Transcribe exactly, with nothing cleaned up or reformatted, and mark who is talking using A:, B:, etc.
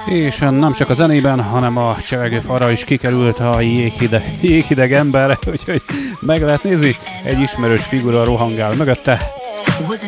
A: És nem csak a zenében, hanem a csevegő falra is kikerült a jéghideg, jéghideg ember, úgyhogy meg lehet nézni, egy ismerős figura rohangál mögötte.